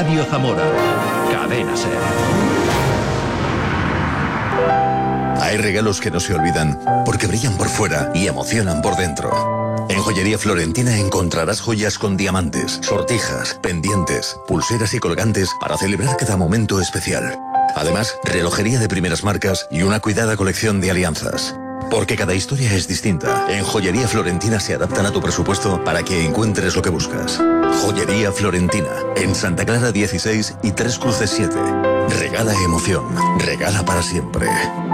Radio Zamora. Cadena SER. Hay regalos que no se olvidan porque brillan por fuera y emocionan por dentro. En Joyería Florentina encontrarás joyas con diamantes, sortijas, pendientes, pulseras y colgantes para celebrar cada momento especial. Además, relojería de primeras marcas y una cuidada colección de alianzas. Porque cada historia es distinta. En Joyería Florentina se adaptan a tu presupuesto para que encuentres lo que buscas. Joyería Florentina, en Santa Clara 16 y Tres Cruces 7. Regala emoción, regala para siempre.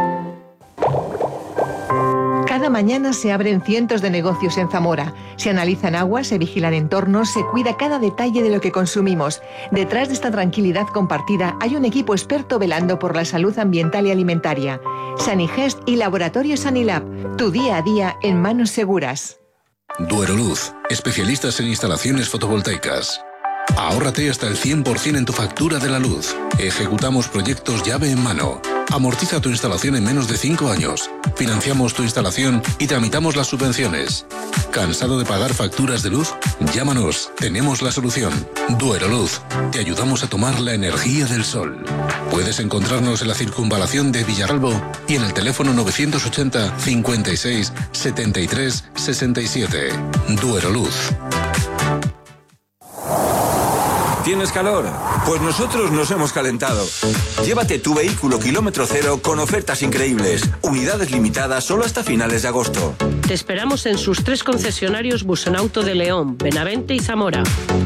Cada mañana se abren cientos de negocios en Zamora. Se analizan aguas, se vigilan entornos, se cuida cada detalle de lo que consumimos. Detrás de esta tranquilidad compartida hay un equipo experto velando por la salud ambiental y alimentaria. Sanigest y Laboratorio Sanilab. Tu día a día en manos seguras. Dueroluz, especialistas en instalaciones fotovoltaicas. Ahórrate hasta el 100% en tu factura de la luz. Ejecutamos proyectos llave en mano. Amortiza tu instalación en menos de 5 años. Financiamos tu instalación y tramitamos las subvenciones. ¿Cansado de pagar facturas de luz? Llámanos, tenemos la solución. Dueroluz, te ayudamos a tomar la energía del sol. Puedes encontrarnos en la circunvalación de Villaralbo y en el teléfono 980 56 73 67. Dueroluz. ¿Tienes calor? Pues nosotros nos hemos calentado. Llévate tu vehículo kilómetro cero con ofertas increíbles. Unidades limitadas solo hasta finales de agosto. Te esperamos en sus 3 concesionarios Busenauto de León, Benavente y Zamora.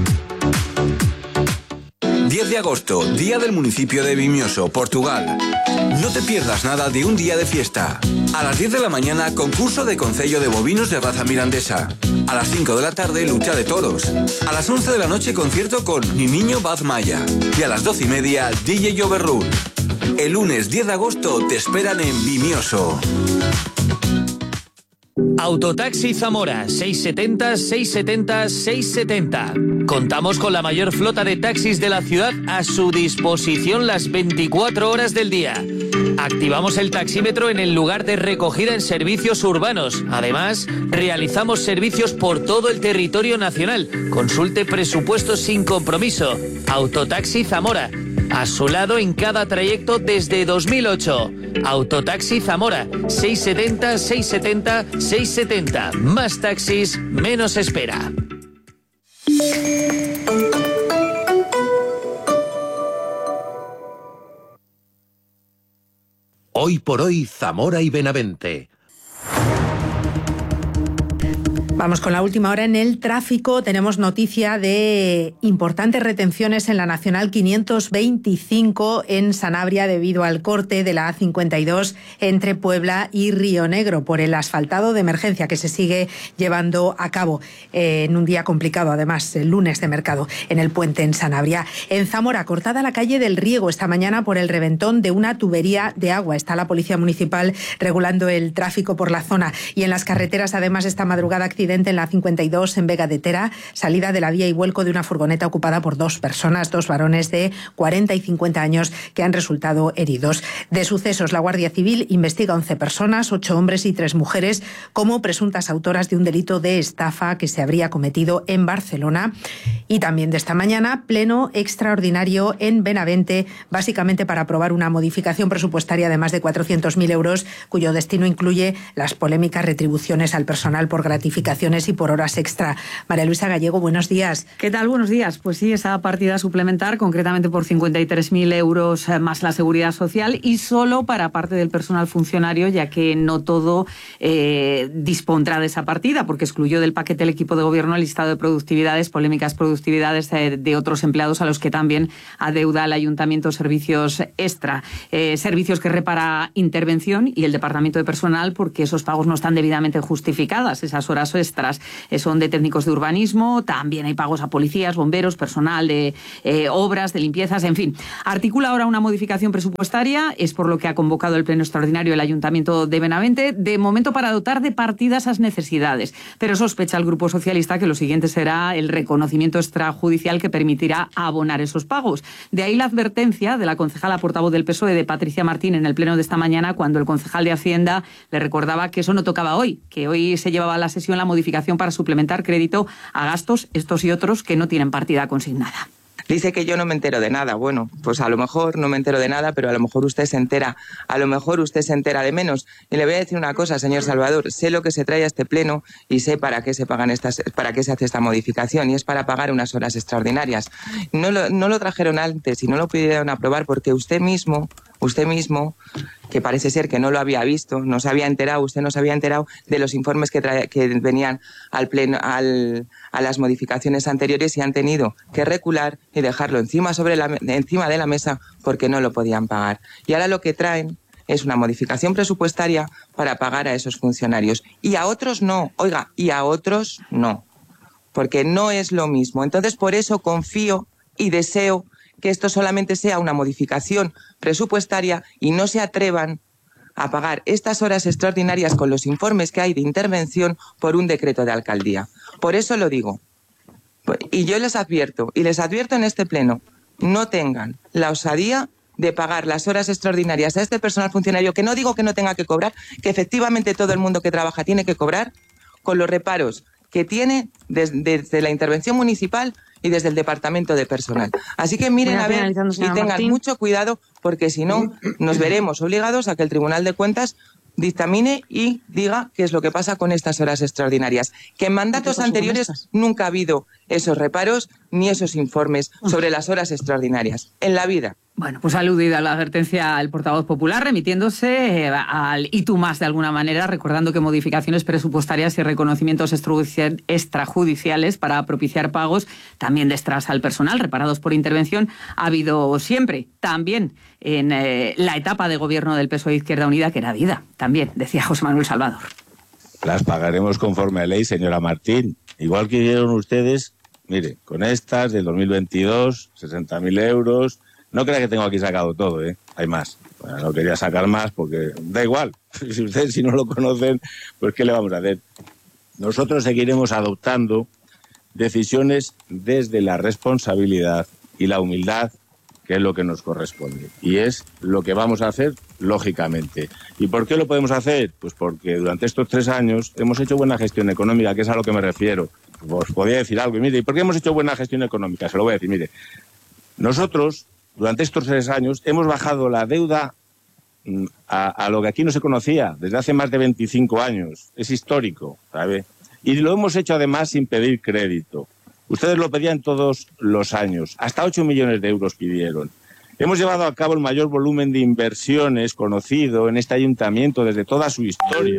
10 de agosto, Día del Municipio de Vimioso, Portugal. No te pierdas nada de un día de fiesta. A las 10 de la mañana, concurso de concello de bovinos de raza mirandesa. A las 5 de la tarde, lucha de toros. A las 11 de la noche, concierto con Mi Niño Baz Maya. Y a las 12:30, DJ Overrule. El lunes 10 de agosto te esperan en Vimioso. Autotaxi Zamora, 670 670 670. Contamos con la mayor flota de taxis de la ciudad a su disposición las 24 horas del día. Activamos el taxímetro en el lugar de recogida en servicios urbanos. Además, realizamos servicios por todo el territorio nacional. Consulte presupuestos sin compromiso. Autotaxi Zamora. A su lado en cada trayecto desde 2008. Autotaxi Zamora, 670 670 670. Más taxis, menos espera. Hoy por hoy, Zamora y Benavente. Vamos con la última hora en el tráfico. Tenemos noticia de importantes retenciones en la Nacional 525 en Sanabria debido al corte de la A52 entre Puebla y Río Negro por el asfaltado de emergencia que se sigue llevando a cabo en un día complicado, además, el lunes de mercado en el puente en Sanabria. En Zamora, cortada la calle del Riego esta mañana por el reventón de una tubería de agua. Está la Policía Municipal regulando el tráfico por la zona. Y en las carreteras, además, esta madrugada accidente en la 52 en Vega de Tera, salida de la vía y vuelco de una furgoneta ocupada por 2 personas, 2 varones de 40 y 50 años que han resultado heridos. De sucesos, la Guardia Civil investiga 11 personas, 8 hombres y 3 mujeres, como presuntas autoras de un delito de estafa que se habría cometido en Barcelona. Y también de esta mañana, pleno extraordinario en Benavente, básicamente para aprobar una modificación presupuestaria de más de 400.000 euros, cuyo destino incluye las polémicas retribuciones al personal por gratificaciones y por horas extra. María Luisa Gallego, buenos días. ¿Qué tal? Buenos días. Pues sí, esa partida suplementar, concretamente por 53.000 euros más la Seguridad Social y solo para parte del personal funcionario, ya que no todo dispondrá de esa partida, porque excluyó del paquete el equipo de gobierno el listado de productividades, polémicas productividades de otros empleados a los que también adeuda el ayuntamiento servicios extra. Servicios que repara Intervención y el Departamento de Personal, porque esos pagos no están debidamente justificadas, esas horas extras son de técnicos de urbanismo, también hay pagos a policías, bomberos, personal de obras, de limpiezas, en fin. Articula ahora una modificación presupuestaria, es por lo que ha convocado el pleno extraordinario el Ayuntamiento de Benavente, de momento para dotar de partida esas necesidades. Pero sospecha el Grupo Socialista que lo siguiente será el reconocimiento extrajudicial que permitirá abonar esos pagos. De ahí la advertencia de la concejala portavoz del PSOE, de Patricia Martín, en el pleno de esta mañana, cuando el concejal de Hacienda le recordaba que eso no tocaba hoy, que hoy se llevaba a la sesión la modificación para suplementar crédito a gastos, estos y otros, que no tienen partida consignada. Dice que yo no me entero de nada. Bueno, pues a lo mejor no me entero de nada, pero a lo mejor usted se entera. A lo mejor usted se entera de menos. Y le voy a decir una cosa, señor Salvador. Sé lo que se trae a este pleno y sé para qué se hace esta modificación, y es para pagar unas horas extraordinarias. No lo trajeron antes y no lo pidieron aprobar porque usted mismo, que parece ser que no lo había visto, no se había enterado, usted no se había enterado de los informes que venían al pleno, a las modificaciones anteriores, y han tenido que recular y dejarlo encima de la mesa porque no lo podían pagar. Y ahora lo que traen es una modificación presupuestaria para pagar a esos funcionarios. Y a otros no, oiga, y a otros no, porque no es lo mismo. Entonces, por eso confío y deseo que esto solamente sea una modificación presupuestaria y no se atrevan a pagar estas horas extraordinarias con los informes que hay de intervención por un decreto de alcaldía. Por eso lo digo. Y yo les advierto en este pleno, no tengan la osadía de pagar las horas extraordinarias a este personal funcionario, que no digo que no tenga que cobrar, que efectivamente todo el mundo que trabaja tiene que cobrar, con los reparos que tiene desde la intervención municipal y desde el departamento de personal. Así que miren a ver y tengan mucho cuidado, porque si no nos veremos obligados a que el Tribunal de Cuentas dictamine y diga qué es lo que pasa con estas horas extraordinarias. Que en mandatos anteriores nunca ha habido esos reparos ni esos informes sobre las horas extraordinarias. En la vida. Bueno, pues ha aludido a la advertencia el portavoz popular, remitiéndose al y tú más de alguna manera, recordando que modificaciones presupuestarias y reconocimientos extrajudiciales para propiciar pagos también de extras al personal reparados por intervención ha habido siempre, también en la etapa de gobierno del PSOE Izquierda Unida, que era vida, también, decía José Manuel Salvador. Las pagaremos conforme a ley, señora Martín. Igual que hicieron ustedes, mire, con estas del 2022, 60.000 euros... No crea que tengo aquí sacado todo, ¿eh? Hay más. Bueno, no quería sacar más porque da igual. Si ustedes si no lo conocen, pues ¿qué le vamos a hacer? Nosotros seguiremos adoptando decisiones desde la responsabilidad y la humildad, que es lo que nos corresponde. Y es lo que vamos a hacer, lógicamente. ¿Y por qué lo podemos hacer? Pues porque durante estos 3 años hemos hecho buena gestión económica, que es a lo que me refiero. Os podía decir algo. Y mire, ¿y por qué hemos hecho buena gestión económica? Se lo voy a decir, mire. Nosotros, durante estos 3 años, hemos bajado la deuda a lo que aquí no se conocía desde hace más de 25 años. Es histórico, ¿sabe? Y lo hemos hecho además sin pedir crédito. Ustedes lo pedían todos los años. Hasta 8 millones de euros pidieron. Hemos llevado a cabo el mayor volumen de inversiones conocido en este ayuntamiento desde toda su historia.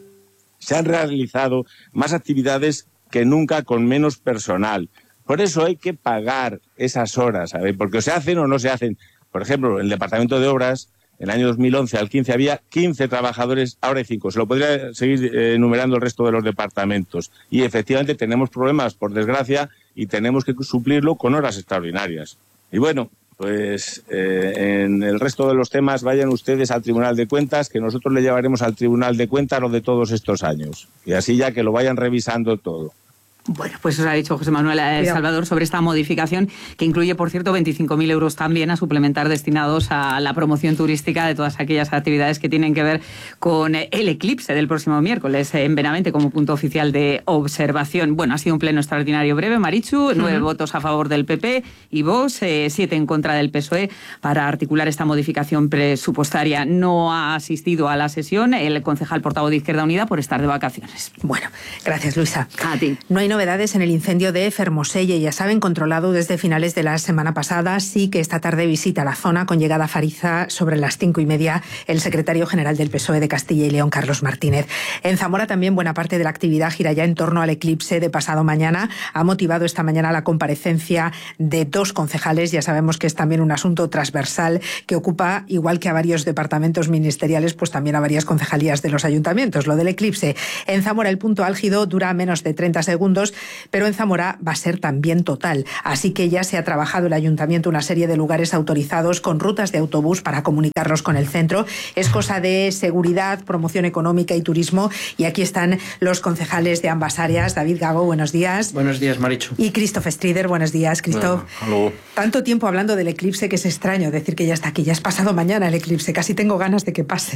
Se han realizado más actividades que nunca con menos personal. Por eso hay que pagar esas horas, ¿sabes? Porque o se hacen o no se hacen. Por ejemplo, en el Departamento de Obras, en el año 2011 al 15 había 15 trabajadores, ahora hay 5. Se lo podría seguir enumerando el resto de los departamentos. Y efectivamente tenemos problemas, por desgracia, y tenemos que suplirlo con horas extraordinarias. Y bueno, pues en el resto de los temas vayan ustedes al Tribunal de Cuentas, que nosotros le llevaremos al Tribunal de Cuentas lo de todos estos años. Y así ya que lo vayan revisando todo. Bueno, pues os ha dicho José Manuel Salvador sobre esta modificación, que incluye, por cierto, 25.000 euros también a suplementar destinados a la promoción turística de todas aquellas actividades que tienen que ver con el eclipse del próximo miércoles en Benavente como punto oficial de observación. Bueno, ha sido un pleno extraordinario breve, Marichu, 9 votos a favor del PP y Vox, 7 en contra del PSOE para articular esta modificación presupuestaria. No ha asistido a la sesión el concejal portavoz de Izquierda Unida por estar de vacaciones. Bueno, gracias, Luisa. A ti. No hay novedades en el incendio de Fermoselle, ya saben, controlado desde finales de la semana pasada. Sí que esta tarde visita la zona con llegada a Fariza sobre las 5:30 el secretario general del PSOE de Castilla y León, Carlos Martínez. En Zamora también buena parte de la actividad gira ya en torno al eclipse de pasado mañana. Ha motivado esta mañana la comparecencia de 2 concejales. Ya sabemos que es también un asunto transversal que ocupa, igual que a varios departamentos ministeriales, pues también a varias concejalías de los ayuntamientos, lo del eclipse. En Zamora el punto álgido dura menos de 30 segundos, pero en Zamora va a ser también total. Así que ya se ha trabajado el ayuntamiento una serie de lugares autorizados con rutas de autobús para comunicarlos con el centro. Es cosa de seguridad, promoción económica y turismo. Y aquí están los concejales de ambas áreas. David Gago, buenos días. Buenos días, Marichu. Y Christoph Strieder, buenos días, Christoph. Hola. Tanto tiempo hablando del eclipse que es extraño decir que ya está aquí. Ya es pasado mañana el eclipse. Casi tengo ganas de que pase.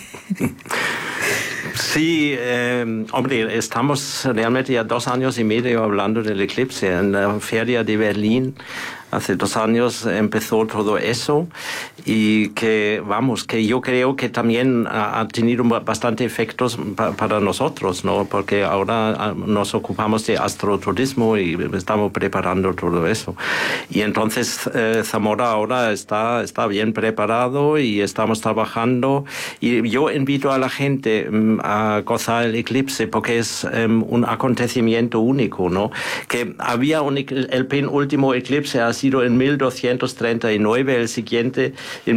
Sí, hombre, estamos realmente ya 2 años y medio hablando del eclipse. En la feria de Berlín Hace 2 años empezó todo eso y que yo creo que también ha tenido bastante efectos para nosotros, ¿no? Porque ahora nos ocupamos de astroturismo y estamos preparando todo eso. Y entonces Zamora ahora está bien preparado y estamos trabajando. Y yo invito a la gente a gozar el eclipse porque es un acontecimiento único, ¿no? Que había el penúltimo eclipse ha sido en 1239, el siguiente en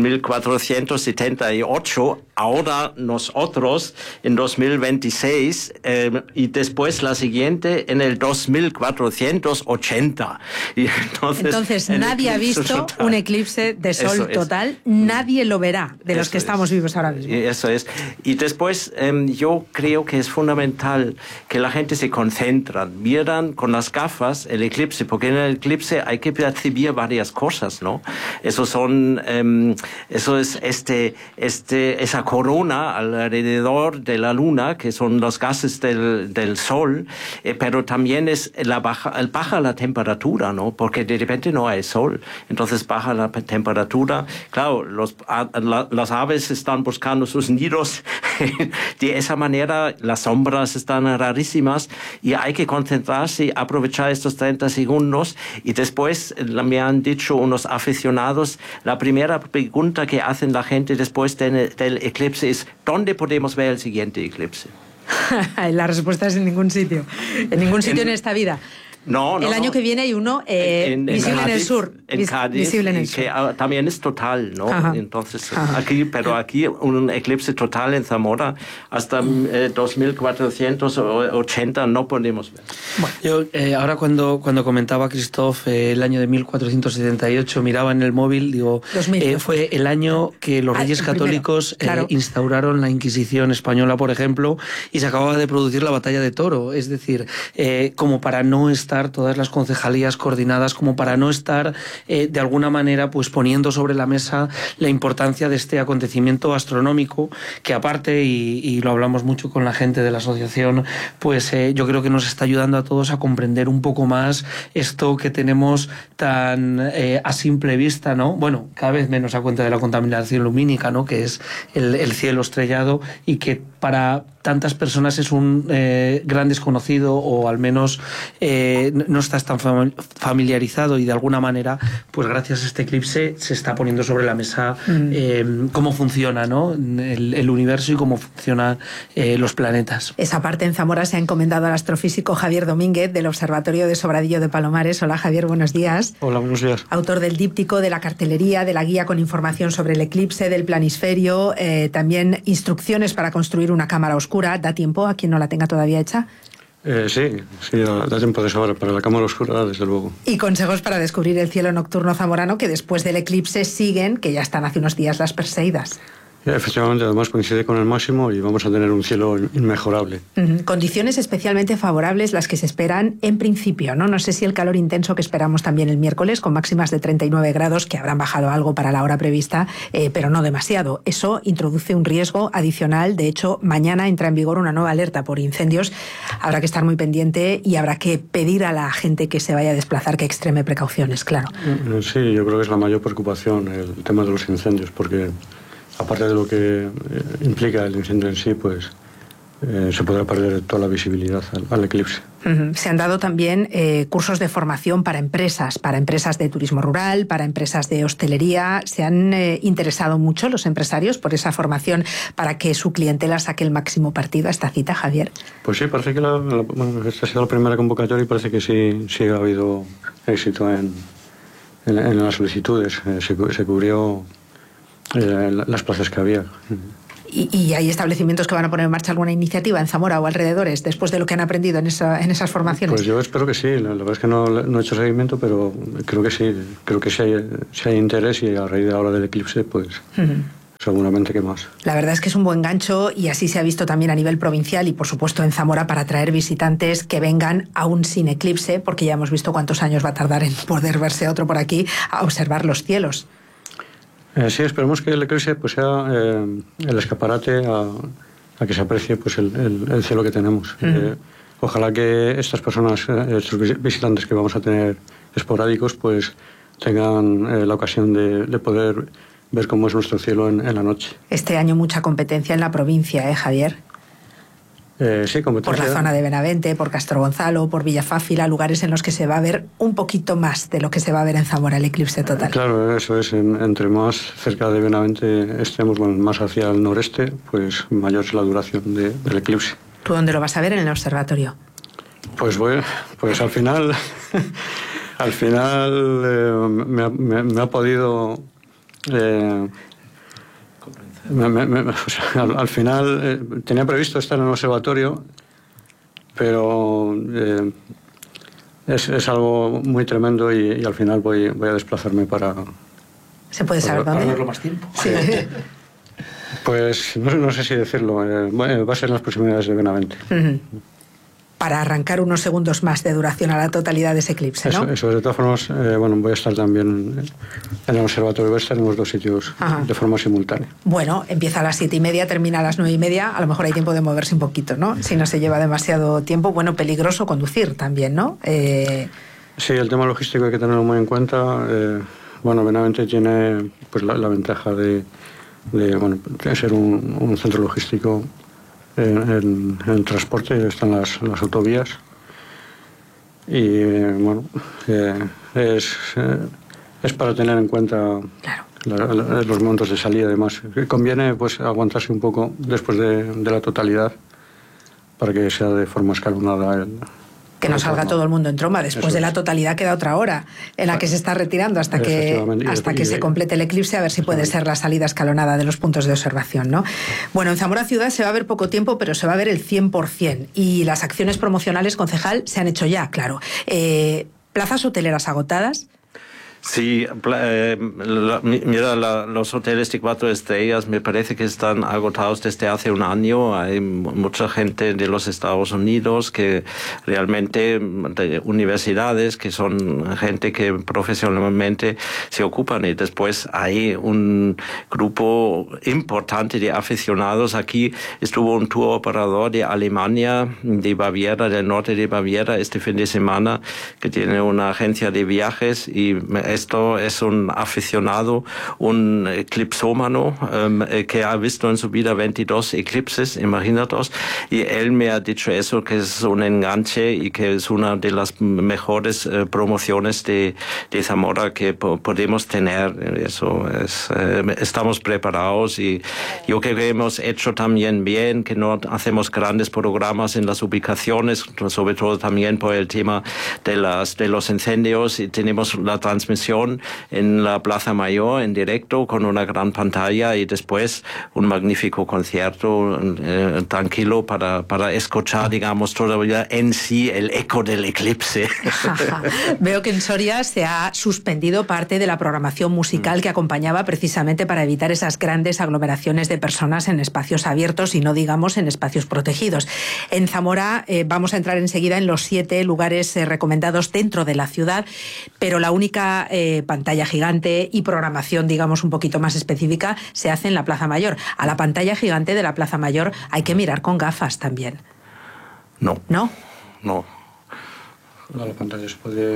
1478, ahora nosotros en 2026 y después la siguiente en el 2480. Y entonces nadie ha visto un eclipse de sol total, nadie lo verá de los que estamos vivos ahora mismo. Eso es. Y después yo creo que es fundamental que la gente se concentre, vieran con las gafas el eclipse, porque en el eclipse hay que percibir varias cosas, ¿no? Eso es esa corona alrededor de la luna, que son los gases del sol, pero también baja la temperatura, ¿no? Porque de repente no hay sol, entonces baja la temperatura. Claro, las aves están buscando sus nidos, de esa manera las sombras están rarísimas y hay que concentrarse, aprovechar estos 30 segundos y después me han dicho unos aficionados, la primera pregunta que hacen la gente después del eclipse es ¿dónde podemos ver el siguiente eclipse? La respuesta es en ningún sitio en esta vida. No, el año que viene hay uno visible en el sur. En Cádiz, visible en el que sur. También es total, ¿no? Ajá. Entonces, aquí un eclipse total en Zamora hasta 2480 no podemos ver. Bueno. Yo ahora cuando comentaba Christoph el año de 1478, miraba en el móvil, digo, fue el año que los Reyes Católicos instauraron la Inquisición española, por ejemplo, y se acababa de producir la batalla de Toro. Es decir, como para no estar todas las concejalías coordinadas, como para no estar de alguna manera pues poniendo sobre la mesa la importancia de este acontecimiento astronómico que aparte, y lo hablamos mucho con la gente de la asociación, pues yo creo que nos está ayudando a todos a comprender un poco más esto que tenemos tan a simple vista, ¿no? Bueno, cada vez menos a cuenta de la contaminación lumínica, ¿no? Que es el cielo estrellado y que para tantas personas es un gran desconocido o al menos no estás tan familiarizado y de alguna manera pues gracias a este eclipse se está poniendo sobre la mesa cómo funciona, ¿no? el universo y cómo funcionan los planetas. Esa parte en Zamora se ha encomendado al astrofísico Javier Domínguez del Observatorio de Sobradillo de Palomares. Hola Javier, buenos días. Hola, buenos días. Autor del díptico, de la cartelería, de la guía con información sobre el eclipse, del planisferio, también instrucciones para construir una cámara oscura. ¿Da tiempo a quien no la tenga todavía hecha? Sí, da tiempo de sobra para la cámara oscura, desde luego. Y consejos para descubrir el cielo nocturno zamorano, que después del eclipse siguen, que ya están hace unos días las Perseidas. Efectivamente, además coincide con el máximo y vamos a tener un cielo inmejorable. Condiciones especialmente favorables las que se esperan en principio, ¿no? No sé si el calor intenso que esperamos también el miércoles, con máximas de 39 grados, que habrán bajado algo para la hora prevista, pero no demasiado. Eso introduce un riesgo adicional. De hecho, mañana entra en vigor una nueva alerta por incendios. Habrá que estar muy pendiente y habrá que pedir a la gente que se vaya a desplazar que extreme precauciones, claro. Sí, yo creo que es la mayor preocupación el tema de los incendios, porque aparte de lo que implica el incendio en sí, pues se podrá perder toda la visibilidad al eclipse. Se han dado también cursos de formación para empresas de turismo rural, para empresas de hostelería. ¿Se han interesado mucho los empresarios por esa formación para que su clientela saque el máximo partido a esta cita, Javier? Pues sí, parece que esta ha sido la primera convocatoria y parece que sí ha habido éxito en las solicitudes. Se cubrió las plazas que había. ¿Y hay establecimientos que van a poner en marcha alguna iniciativa en Zamora o alrededores después de lo que han aprendido en esas formaciones? Pues yo espero que sí. La verdad es que no he hecho seguimiento, pero creo que sí. Creo que sí hay interés y a raíz de la hora del eclipse, pues seguramente que más. La verdad es que es un buen gancho y así se ha visto también a nivel provincial y por supuesto en Zamora para atraer visitantes que vengan aún sin eclipse, porque ya hemos visto cuántos años va a tardar en poder verse otro por aquí a observar los cielos. Sí, esperemos que el eclipse pues, sea el escaparate a que se aprecie pues, el cielo que tenemos. Ojalá que estas personas, estos visitantes que vamos a tener esporádicos, pues tengan la ocasión de poder ver cómo es nuestro cielo en la noche. Este año mucha competencia en la provincia, Javier. Sí, competencia. Por la zona de Benavente, por Castro Gonzalo, por Villafáfila, lugares en los que se va a ver un poquito más de lo que se va a ver en Zamora, el eclipse total. Claro, eso es. Entre más cerca de Benavente estemos, más hacia el noreste, pues mayor es la duración del eclipse. ¿Tú dónde lo vas a ver? ¿En el observatorio? Pues al final... al final me ha podido... al final tenía previsto estar en el observatorio, pero es algo muy tremendo y al final voy a desplazarme para... ¿Se puede saber dónde? Para verlo más tiempo. Sí. Pues no sé si decirlo. Va a ser en las proximidades de Benavente. Uh-huh. Para arrancar unos segundos más de duración a la totalidad de ese eclipse, ¿no? Eso de todas formas, voy a estar también en el observatorio, voy a estar en los dos sitios de forma simultánea. Bueno, empieza a las 7:30, termina a las 9:30, a lo mejor hay tiempo de moverse un poquito, ¿no? Si no se lleva demasiado tiempo, peligroso conducir también, ¿no? Sí, el tema logístico hay que tenerlo muy en cuenta. Benavente tiene pues la ventaja de ser un centro logístico. En transporte están las autovías y es para tener en cuenta los momentos de salida. Además conviene pues aguantarse un poco después de la totalidad para que sea de forma escalonada que no salga todo el mundo en tromba. Después de la totalidad queda otra hora en la que se está retirando hasta que se complete el eclipse, a ver si puede ser la salida escalonada de los puntos de observación, ¿no? Bueno, en Zamora Ciudad se va a ver poco tiempo, pero se va a ver el 100%. Y las acciones promocionales, concejal, se han hecho ya, claro. Plazas hoteleras agotadas. Sí, mira, los hoteles de 4 estrellas me parece que están agotados desde hace un año. Hay mucha gente de los Estados Unidos que realmente, de universidades, que son gente que profesionalmente se ocupan, y después hay un grupo importante de aficionados. Aquí estuvo un tour operador de Alemania, de Baviera, del norte de Baviera, este fin de semana, que tiene una agencia de viajes, y esto es un aficionado, un eclipsómano, que ha visto en su vida 22 eclipses, imaginaos, y él me ha dicho eso, que es un enganche y que es una de las mejores promociones de Zamora que podemos tener. Eso es, estamos preparados, y yo creo que hemos hecho también bien, que no hacemos grandes programas en las ubicaciones, sobre todo también por el tema de los incendios, y tenemos la transmisión en la Plaza Mayor en directo con una gran pantalla, y después un magnífico concierto tranquilo para escuchar, digamos, todavía en sí el eco del eclipse. Veo que en Soria se ha suspendido parte de la programación musical que acompañaba precisamente para evitar esas grandes aglomeraciones de personas en espacios abiertos y no digamos en espacios protegidos. En Zamora vamos a entrar enseguida en los 7 lugares recomendados dentro de la ciudad, pero la única pantalla gigante y programación, digamos, un poquito más específica se hace en la Plaza Mayor. A la pantalla gigante de la Plaza Mayor hay que mirar con gafas también. No. ¿No? No. A la pantalla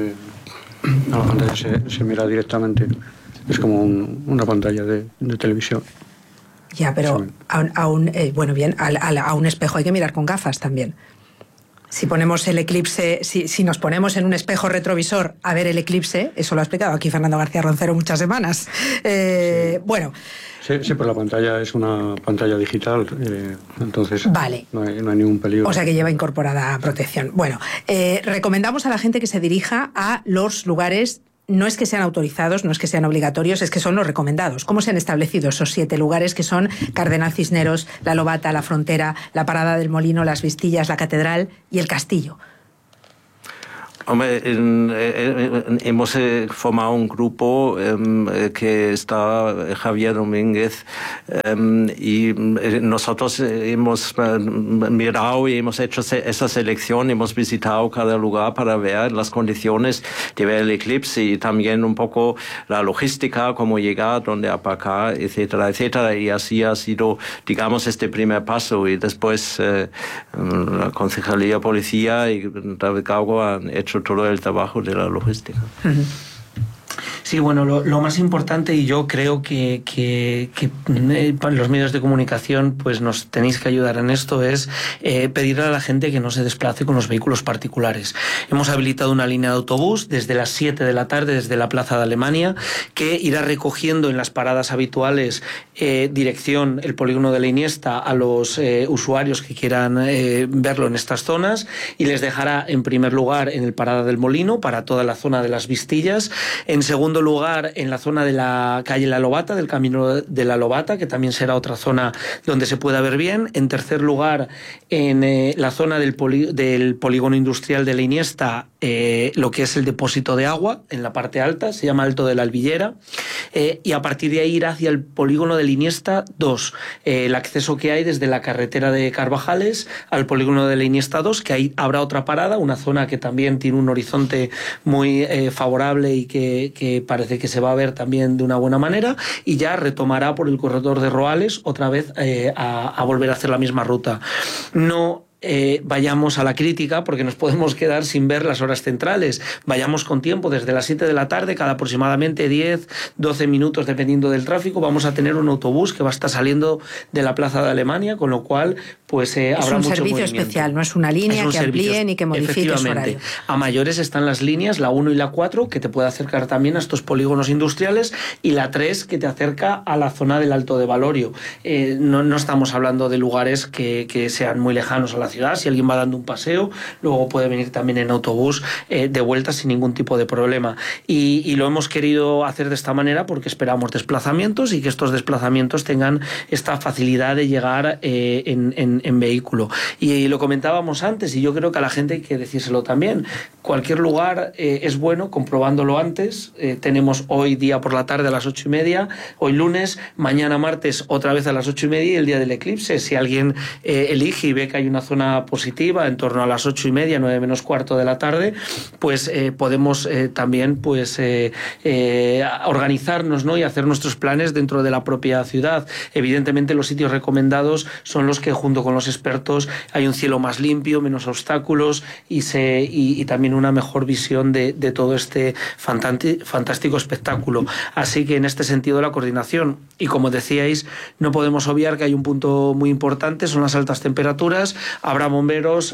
se mira directamente. Es como una pantalla de televisión. Ya, pero a un espejo hay que mirar con gafas también. Si ponemos el eclipse, si nos ponemos en un espejo retrovisor a ver el eclipse, eso lo ha explicado aquí Fernando García Roncero muchas semanas. Bueno. Sí, pero la pantalla es una pantalla digital, entonces vale. no hay ningún peligro. O sea que lleva incorporada protección. Bueno, recomendamos a la gente que se dirija a los lugares. No es que sean autorizados, no es que sean obligatorios, es que son los recomendados. ¿Cómo se han establecido esos 7 lugares que son Cardenal Cisneros, La Lobata, La Frontera, La Parada del Molino, Las Vistillas, La Catedral y El Castillo? Hombre, hemos formado un grupo que está Javier Domínguez, y nosotros hemos mirado y hemos hecho esa selección, hemos visitado cada lugar para ver las condiciones de ver el eclipse y también un poco la logística, cómo llegar, dónde aparcar, etcétera, etcétera, y así ha sido, digamos, este primer paso, y después la Concejalía Policía y David Gaugo han hecho todo el trabajo de la logística. Sí, bueno, lo más importante, y yo creo que los medios de comunicación pues nos tenéis que ayudar en esto, es pedirle a la gente que no se desplace con los vehículos particulares. Hemos habilitado una línea de autobús desde las 7 de la tarde, desde la Plaza de Alemania, que irá recogiendo en las paradas habituales dirección el polígono de la Iniesta a los usuarios que quieran verlo en estas zonas, y les dejará en primer lugar en el Parada del Molino para toda la zona de las Vistillas, en segundo lugar en la zona de la calle La Lobata, del Camino de la Lobata, que también será otra zona donde se pueda ver bien, en tercer lugar en la zona del polígono industrial de la Iniesta, lo que es el depósito de agua en la parte alta, se llama Alto de la Albillera, y a partir de ahí ir hacia el polígono de la Iniesta 2, el acceso que hay desde la carretera de Carvajales al polígono de la Iniesta 2, que ahí habrá otra parada, una zona que también tiene un horizonte muy favorable y que parece que se va a ver también de una buena manera, y ya retomará por el corredor de Roales otra vez a volver a hacer la misma ruta. No vayamos a la crítica porque nos podemos quedar sin ver las horas centrales. Vayamos con tiempo, desde las 7 de la tarde, cada aproximadamente 10-12 minutos, dependiendo del tráfico, vamos a tener un autobús que va a estar saliendo de la Plaza de Alemania, con lo cual pues habrá mucho movimiento. Es un servicio especial, no es una línea que amplíen y que modifique su horario. A mayores están las líneas, la 1 y la 4, que te puede acercar también a estos polígonos industriales, y la 3, que te acerca a la zona del Alto de Valorio. No estamos hablando de lugares que sean muy lejanos a la ciudad. Si alguien va dando un paseo, luego puede venir también en autobús de vuelta sin ningún tipo de problema. Y lo hemos querido hacer de esta manera porque esperamos desplazamientos y que estos desplazamientos tengan esta facilidad de llegar en vehículo. Y lo comentábamos antes, y yo creo que a la gente hay que decírselo también. Cualquier lugar es bueno, comprobándolo antes. Tenemos hoy día por la tarde a las 8:30, hoy lunes, mañana martes otra vez a las 8:30 y el día del eclipse. Si alguien elige y ve que hay una zona positiva en torno a las 8:30, 9 menos cuarto de la tarde, pues podemos también pues organizarnos, ¿no?, y hacer nuestros planes dentro de la propia ciudad. Evidentemente los sitios recomendados son los que, junto con los expertos, hay un cielo más limpio, menos obstáculos y también una mejor visión de todo este fantástico espectáculo. Así que en este sentido la coordinación, y como decíais, no podemos obviar que hay un punto muy importante, son las altas temperaturas. Habrá bomberos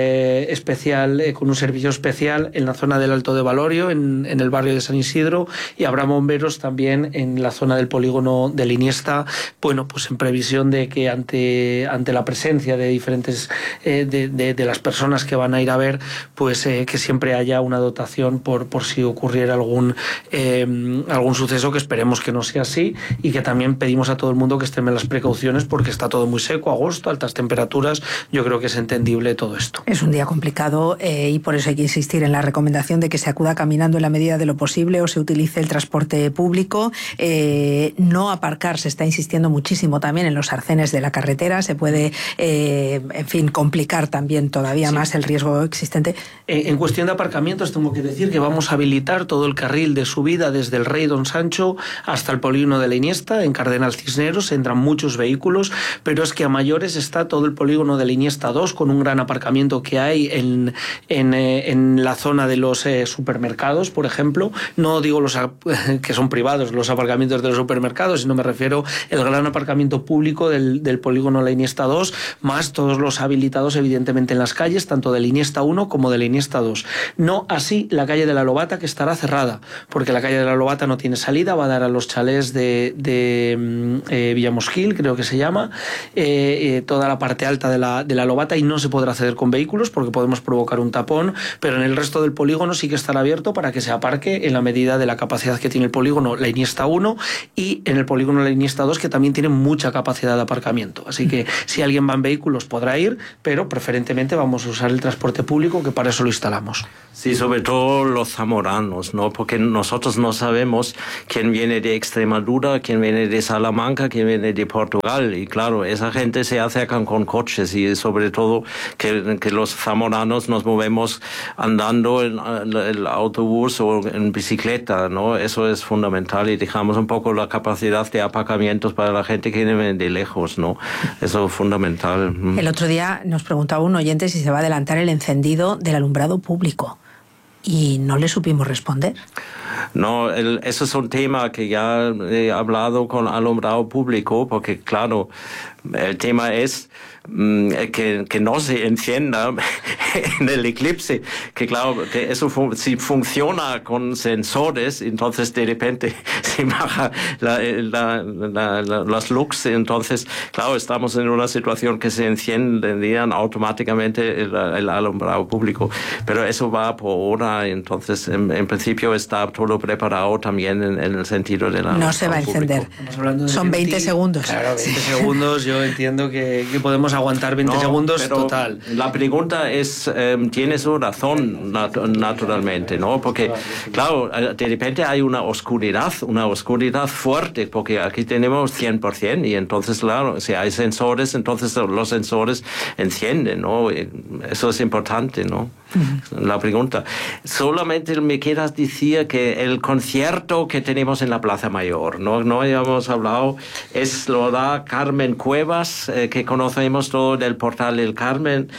con un servicio especial en la zona del Alto de Valorio, en el barrio de San Isidro, y habrá bomberos también en la zona del polígono de la Iniesta, bueno, pues en previsión de que ante la presencia de diferentes de las personas que van a ir a ver, pues que siempre haya una dotación por si ocurriera algún suceso, que esperemos que no sea así, y que también pedimos a todo el mundo que extreme las precauciones porque está todo muy seco, agosto, altas temperaturas. Yo creo que es entendible todo esto. Es un día complicado y por eso hay que insistir en la recomendación de que se acuda caminando en la medida de lo posible o se utilice el transporte público. No aparcar, se está insistiendo muchísimo también en los arcenes de la carretera. Se puede, complicar también todavía más el riesgo existente. En cuestión de aparcamientos, tengo que decir que vamos a habilitar todo el carril de subida desde el Rey Don Sancho hasta el polígono de la Iniesta, en Cardenal Cisneros. Entran muchos vehículos, pero es que a mayores está todo el polígono de la Iniesta 2, con un gran aparcamiento que hay en la zona de los supermercados, por ejemplo. No digo los que son privados, los aparcamientos de los supermercados, sino me refiero al gran aparcamiento público del polígono La Iniesta 2, más todos los habilitados evidentemente en las calles, tanto de la Iniesta 1 como de la Iniesta 2. No así la calle de la Lobata, que estará cerrada, porque la calle de la Lobata no tiene salida, va a dar a los chalés de Villamosquil, creo que se llama, toda la parte alta de la Lobata, y no se podrá acceder con vehículos porque podemos provocar un tapón, pero en el resto del polígono sí que estará abierto para que se aparque en la medida de la capacidad que tiene el polígono La Iniesta 1 y en el polígono La Iniesta 2, que también tiene mucha capacidad de aparcamiento. Así que si alguien va en vehículos podrá ir, pero preferentemente vamos a usar el transporte público, que para eso lo instalamos. Sí, sobre todo los zamoranos, ¿no? Porque nosotros no sabemos quién viene de Extremadura, quién viene de Salamanca, quién viene de Portugal, y claro, esa gente se acercan con coches, y sobre todo que los zamoranos nos movemos andando en el autobús o en bicicleta, ¿no? Eso es fundamental, y dejamos un poco la capacidad de aparcamientos para la gente que viene de lejos, ¿no? Eso es fundamental. El otro día nos preguntaba un oyente si se va a adelantar el encendido del alumbrado público, y no le supimos responder. No, eso es un tema que ya he hablado con alumbrado público, porque claro, el tema es que no se encienda en el eclipse, que claro, que eso si funciona con sensores, entonces de repente se baja las lux, entonces claro, estamos en una situación que se encienderían automáticamente el alumbrado público, pero eso va por hora, entonces en principio está todo preparado también en el sentido de la... No se va a encender, son 20 segundos. Claro, 20 segundos, yo entiendo que podemos aguantar 20 segundos total. La pregunta es, tienes razón naturalmente, ¿no? Porque, claro, de repente hay una oscuridad fuerte, porque aquí tenemos 100%, y entonces, claro, si hay sensores, entonces los sensores encienden, ¿no? Eso es importante, ¿no? La pregunta. Solamente me quieras decir que el concierto que tenemos en la Plaza Mayor, no habíamos hablado, lo da Carmen Cuevas, que conocemos todo del portal El Carmen,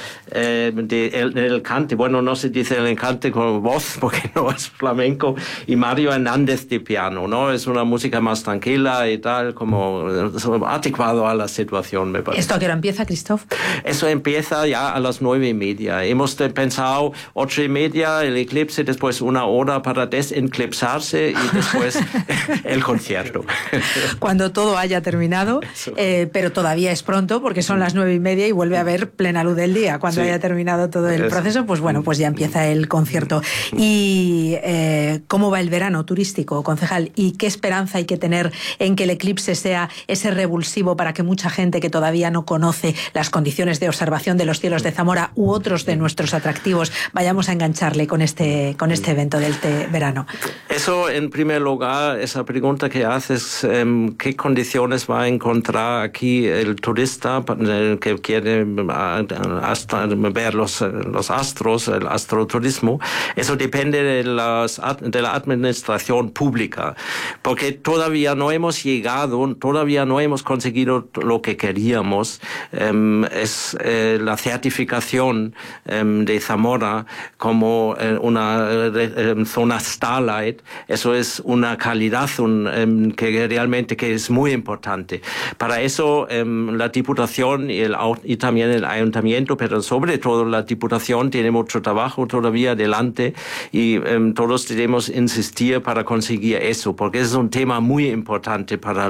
el cante, bueno, no se dice el cante con voz porque no es flamenco, y Mario Hernández de piano, ¿no? Es una música más tranquila y tal, como adecuado a la situación, me parece. ¿Esto a qué hora empieza, Christoph? Eso empieza ya a las 9:30. Hemos pensado 8:30 el eclipse, después 1 hora para desenclipsarse y después el concierto. Cuando todo haya terminado, pero todavía es pronto porque son las 9:30 y vuelve a haber plena luz del día. Cuando haya terminado todo el proceso, pues bueno, pues ya empieza el concierto. ¿Y cómo va el verano turístico, concejal? ¿Y qué esperanza hay que tener en que el eclipse sea ese revulsivo para que mucha gente que todavía no conoce las condiciones de observación de los cielos de Zamora u otros de nuestros atractivos vayamos a engancharle con este evento del verano? Eso, en primer lugar, esa pregunta que haces, ¿qué condiciones va a encontrar aquí el turista que quiere ver los astros, el astroturismo? Eso depende de la administración pública, porque todavía no hemos conseguido lo que queríamos, es la certificación de Zamora como una zona Starlight. Eso es una calidad que realmente es muy importante. Para eso la Diputación y también el Ayuntamiento, pero sobre todo la Diputación, tiene mucho trabajo todavía adelante, y todos debemos insistir para conseguir eso, porque es un tema muy importante para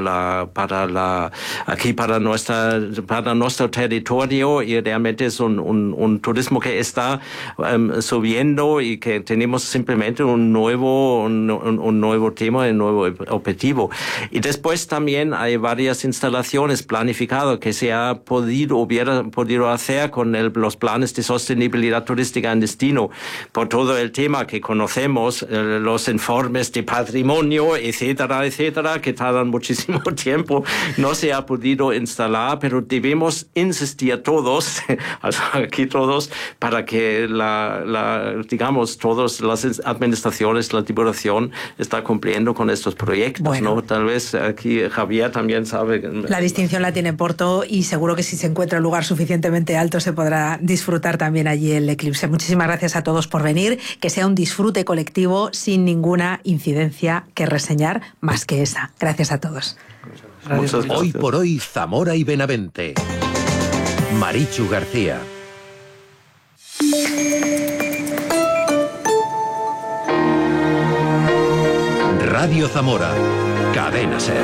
nuestro territorio, y realmente es un turismo que está subiendo, y que tenemos simplemente un nuevo tema, un nuevo objetivo. Y después también hay varias instalaciones planificadas que hubiera podido hacer con los planes de sostenibilidad turística en destino, por todo el tema que conocemos, los informes de patrimonio, etcétera, etcétera, que tardan muchísimo tiempo. No se ha podido instalar, pero debemos insistir todos, aquí todos, para que digamos, todas las administraciones, la Diputación está cumpliendo con estos proyectos, bueno, ¿no? Tal vez aquí Javier también sabe. La distinción la tiene Porto, y seguro que si se encuentra un lugar suficientemente alto se podrá disfrutar también allí el eclipse. Muchísimas gracias a todos por venir, que sea un disfrute colectivo sin ninguna incidencia que reseñar más que esa. Gracias a todos. Hoy por hoy, Zamora y Benavente. Marichu García. Radio Zamora, Cadena SER.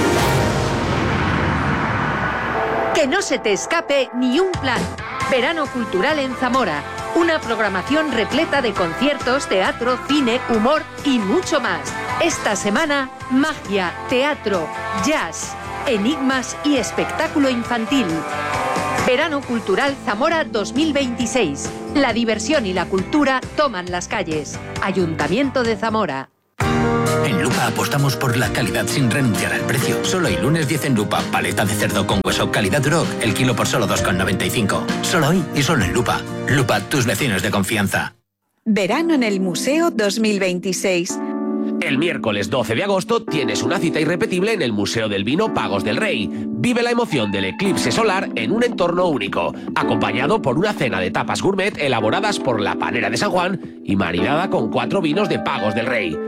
Que no se te escape ni un plan. Verano cultural en Zamora. Una programación repleta de conciertos, teatro, cine, humor y mucho más. Esta semana, magia, teatro, jazz, enigmas y espectáculo infantil. Verano Cultural Zamora 2026. La diversión y la cultura toman las calles. Ayuntamiento de Zamora. En Lupa apostamos por la calidad sin renunciar al precio. Solo hoy, lunes 10 en Lupa. Paleta de cerdo con hueso calidad Duroc, el kilo por solo 2,95. Solo hoy y solo en Lupa. Lupa, tus vecinos de confianza. Verano en el Museo 2026. El miércoles 12 de agosto tienes una cita irrepetible en el Museo del Vino Pagos del Rey. Vive la emoción del eclipse solar en un entorno único, acompañado por una cena de tapas gourmet elaboradas por la Panera de San Juan y marinada con 4 vinos de Pagos del Rey.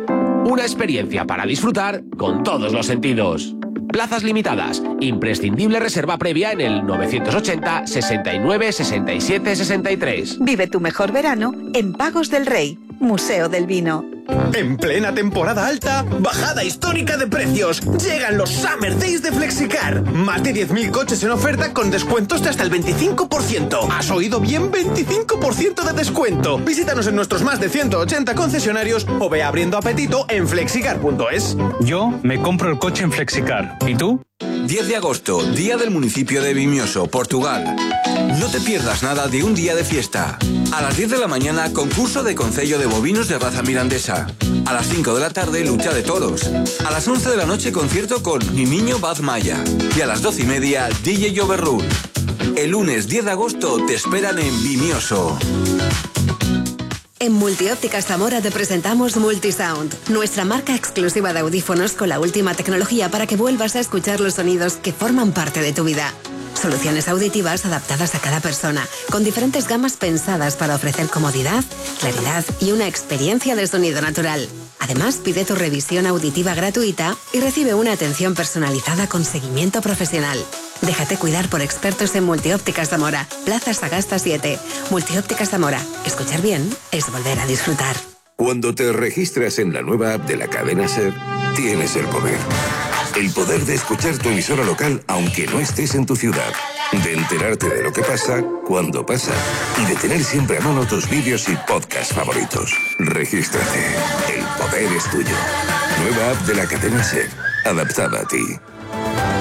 Una experiencia para disfrutar con todos los sentidos. Plazas limitadas. Imprescindible reserva previa en el 980 69 67 63. Vive tu mejor verano en Pagos del Rey, Museo del Vino. En plena temporada alta, bajada histórica de precios. Llegan los Summer Days de Flexicar. Más de 10.000 coches en oferta con descuentos de hasta el 25%. ¿Has oído bien? 25% de descuento. Visítanos en nuestros más de 180 concesionarios o ve abriendo apetito en flexicar.es. Yo me compro el coche en Flexicar. ¿Y tú? 10 de agosto, Día del Municipio de Vimioso, Portugal. No te pierdas nada de un día de fiesta. A las 10 de la mañana, concurso de concello de bovinos de raza mirandesa. A las 5 de la tarde, lucha de toros. A las 11 de la noche, concierto con Mi Niño Baz Maya. Y a las 12:30, DJ Joverrun. El lunes 10 de agosto te esperan en Vimioso. En Multiópticas Zamora te presentamos Multisound, nuestra marca exclusiva de audífonos con la última tecnología para que vuelvas a escuchar los sonidos que forman parte de tu vida. Soluciones auditivas adaptadas a cada persona, con diferentes gamas pensadas para ofrecer comodidad, claridad y una experiencia de sonido natural. Además, pide tu revisión auditiva gratuita y recibe una atención personalizada con seguimiento profesional. Déjate cuidar por expertos en Multiópticas Zamora, Plaza Sagasta 7. Multiópticas Zamora. Escuchar bien es volver a disfrutar. Cuando te registras en la nueva app de la cadena SER, tienes el poder. El poder de escuchar tu emisora local aunque no estés en tu ciudad. De enterarte de lo que pasa, cuando pasa. Y de tener siempre a mano tus vídeos y podcasts favoritos. Regístrate. El poder es tuyo. Nueva app de la cadena SER. Adaptada a ti.